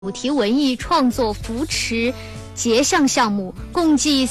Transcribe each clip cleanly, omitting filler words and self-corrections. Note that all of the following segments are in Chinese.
主题文艺创作扶持节项项目，共计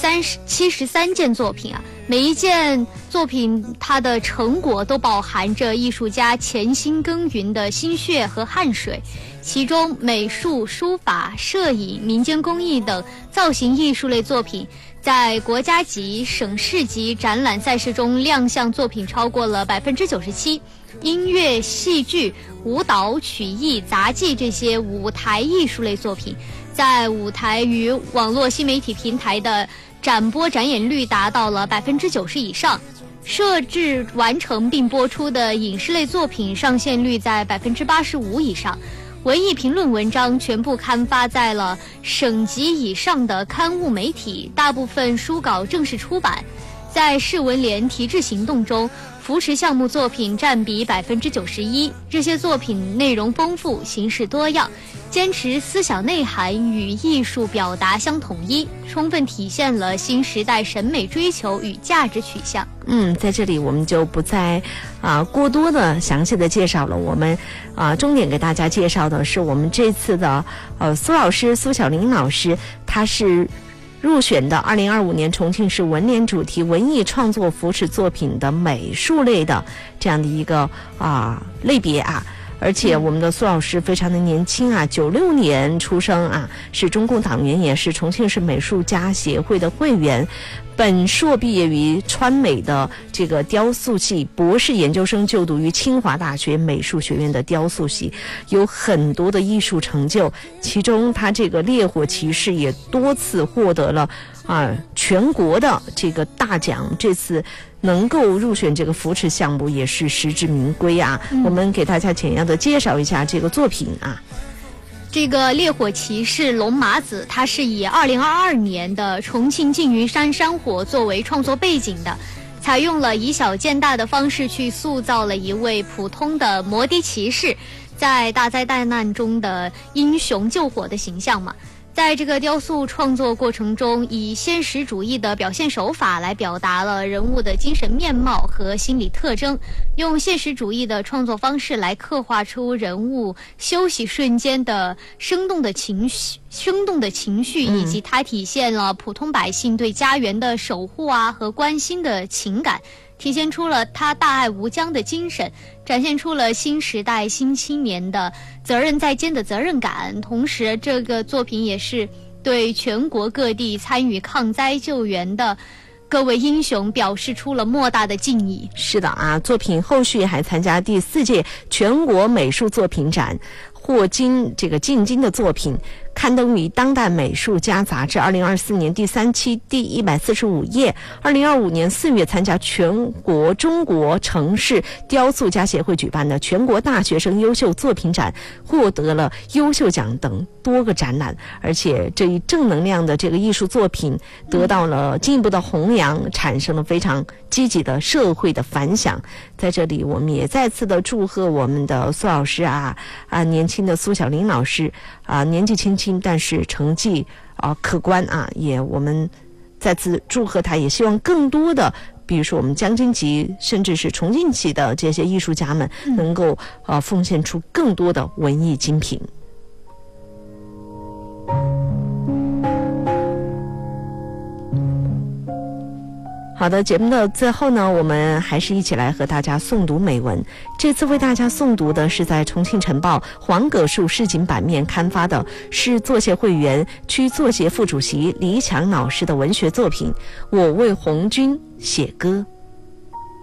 73件作品啊。每一件作品它的成果都饱含着艺术家潜心耕耘的心血和汗水，其中美术、书法、摄影、民间工艺等造型艺术类作品在国家级、省市级展览赛事中亮相作品超过了97%。音乐、戏剧、舞蹈、曲艺、杂技这些舞台艺术类作品，在舞台与网络新媒体平台的展播展演率达到了90%以上。摄制完成并播出的影视类作品上线率在85%以上。文艺评论文章全部刊发在了省级以上的刊物媒体，大部分书稿正式出版。在市文联提质行动中，扶持项目作品占比91%。这些作品内容丰富，形式多样，坚持思想内涵与艺术表达相统一，充分体现了新时代审美追求与价值取向。 在这里我们就不再过多的详细的介绍了。我们重点给大家介绍的是我们这次的苏老师苏小玲老师，他是入选的2025年重庆市文联主题文艺创作扶持作品的美术类的这样的一个类别啊。而且我们的苏老师非常的年轻啊，96年出生啊，是中共党员，也是重庆市美术家协会的会员。本硕毕业于川美的这个雕塑系，博士研究生就读于清华大学美术学院的雕塑系，有很多的艺术成就。其中他这个烈火骑士也多次获得了全国的这个大奖，这次能够入选这个扶持项目也是实至名归啊。我们给大家简要的介绍一下这个作品啊。 这个烈火骑士龙马子，它是以2022年的重庆缙云山山火作为创作背景的，采用了以小见大的方式去塑造了一位普通的摩的骑士在大灾大难中的英雄救火的形象嘛。在这个雕塑创作过程中，以现实主义的表现手法来表达了人物的精神面貌和心理特征，用现实主义的创作方式来刻画出人物休息瞬间的生动的情绪，以及它体现了普通百姓对家园的守护和关心的情感，体现出了他大爱无疆的精神，展现出了新时代新青年的责任在肩的责任感。同时这个作品也是对全国各地参与抗灾救援的各位英雄表示出了莫大的敬意。 是的啊，作品后续还参加第4届全国美术作品展，获进京的作品刊登于《当代美术家》杂志2024年第3期第145页。2025年4月参加全国中国城市雕塑家协会举办的全国大学生优秀作品展，获得了优秀奖等多个展览。而且这一正能量的这个艺术作品得到了进一步的弘扬，产生了非常积极的社会的反响。在这里我们也再次的祝贺我们的苏老师年轻的苏小玲老师年纪轻轻但是成绩可观也我们再次祝贺他，也希望更多的比如说我们江津籍甚至是重庆籍的这些艺术家们能够奉献出更多的文艺精品。好的，节目的最后呢，我们还是一起来和大家诵读美文。这次为大家诵读的是在重庆晨报黄葛树市井版面刊发的市作协会员、区作协副主席李强老师的文学作品《我为红军写歌》。